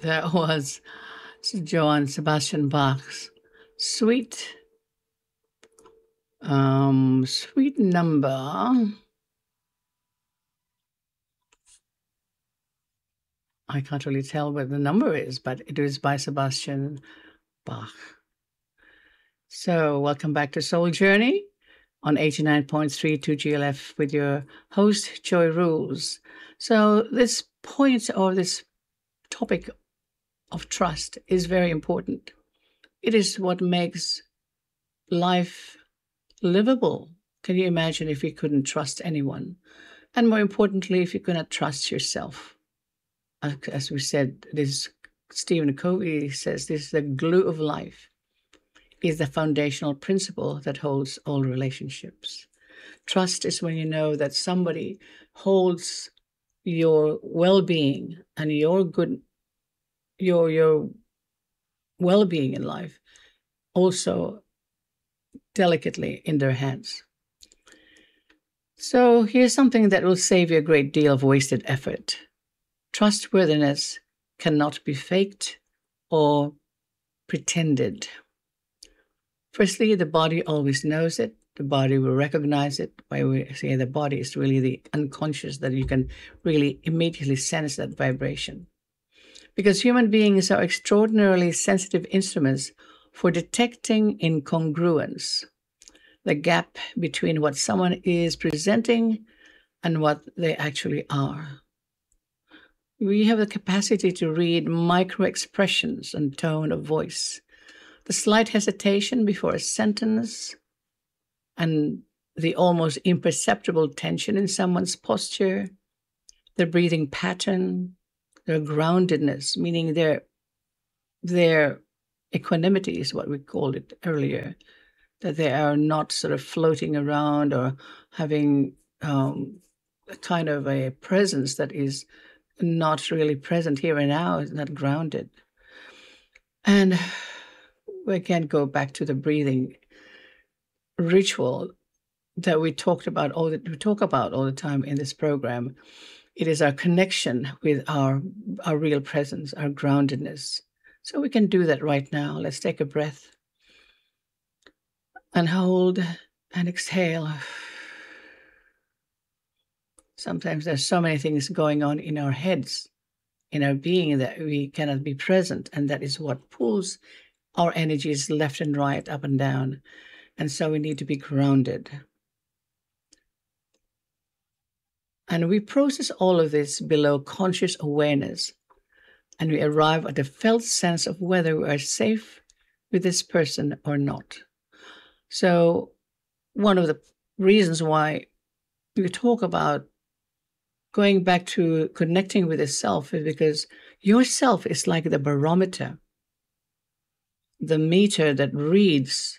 That was Johann Sebastian Bach's sweet, sweet number. I can't really tell what the number is, but it is by Sebastian Bach. So, welcome back to Soul Journey on 89.3 2GLF with your host, Joy Rules. So, this point or this topic of trust is very important. It is what makes life livable. Can you imagine if you couldn't trust anyone? And more importantly, if you cannot trust yourself? As we said, this Stephen Covey says this is the glue of life, is the foundational principle that holds all relationships. Trust is when you know that somebody holds your well-being and your well-being in life also delicately in their hands. So here's something that will save you a great deal of wasted effort. Trustworthiness cannot be faked or pretended. Firstly, the body always knows it. The body will recognize it. Why we say the body is really the unconscious, that you can really immediately sense that vibration. Because human beings are extraordinarily sensitive instruments for detecting incongruence, the gap between what someone is presenting and what they actually are. We have the capacity to read micro expressions and tone of voice, the slight hesitation before a sentence, and the almost imperceptible tension in someone's posture, their breathing pattern, their groundedness, meaning their equanimity is what we called it earlier, that they are not sort of floating around or having a kind of a presence that is not really present here and now, is not grounded. And we can go back to the breathing ritual that we talk about all the time in this program. It is our connection with our real presence, our groundedness. So we can do that right now. Let's take a breath and hold and exhale. Sometimes there's so many things going on in our heads, in our being, that we cannot be present, and that is what pulls our energies left and right, up and down. And so we need to be grounded. And we process all of this below conscious awareness, and we arrive at a felt sense of whether we are safe with this person or not. So one of the reasons why we talk about going back to connecting with the self is because yourself is like the barometer, the meter that reads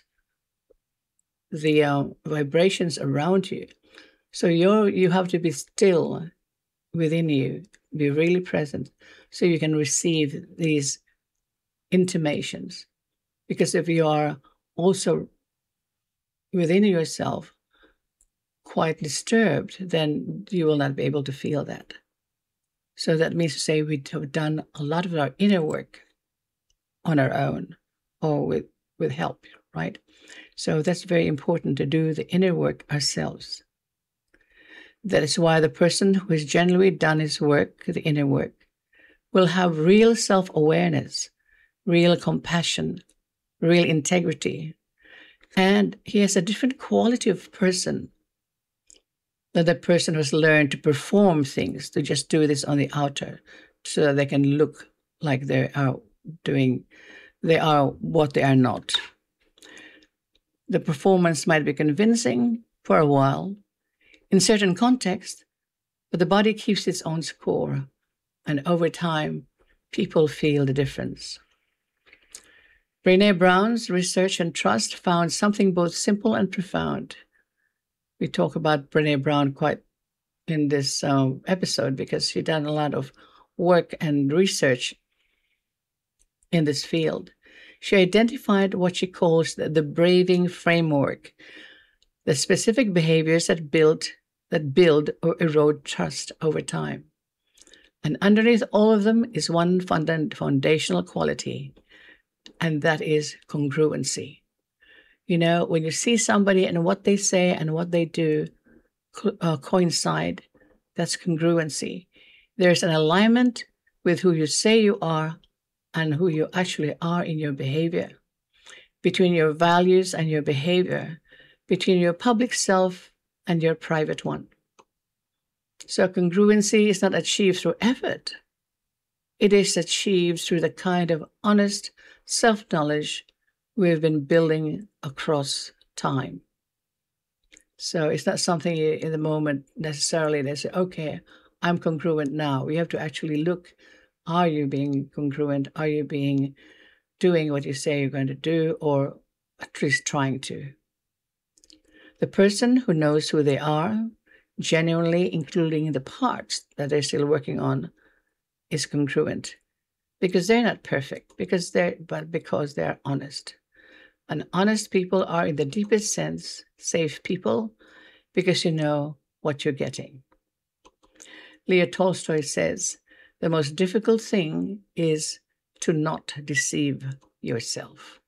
the vibrations around you. So you have to be still within you, be really present, so you can receive these intimations. Because if you are also within yourself quite disturbed, then you will not be able to feel that. So that means to say we have done a lot of our inner work on our own or with help, right? So that's very important, to do the inner work ourselves. That is why the person who has generally done his work, the inner work, will have real self-awareness, real compassion, real integrity. And he has a different quality of person than the person who has learned to perform things, to just do this on the outer, so that they can look like they are what they are not. The performance might be convincing for a while, in certain contexts, but the body keeps its own score, and over time, people feel the difference. Brené Brown's research on trust found something both simple and profound. We talk about Brené Brown quite in this episode because she's done a lot of work and research in this field. She identified what she calls the braving framework, the specific behaviors that build or erode trust over time. And underneath all of them is one foundational quality, and that is congruency. You know, when you see somebody and what they say and what they do coincide, that's congruency. There's an alignment with who you say you are and who you actually are in your behavior, between your values and your behavior, between your public self and your private one. So congruency is not achieved through effort. It is achieved through the kind of honest self-knowledge we've been building across time. So it's not something you, in the moment necessarily they say, okay, I'm congruent now. We have to actually look, are you being congruent? Are you doing what you say you're going to do, or at least trying to? The person who knows who they are, genuinely including the parts that they're still working on, is congruent, because they're not perfect, because they're honest. And honest people are, in the deepest sense, safe people, because you know what you're getting. Leo Tolstoy says, the most difficult thing is to not deceive yourself.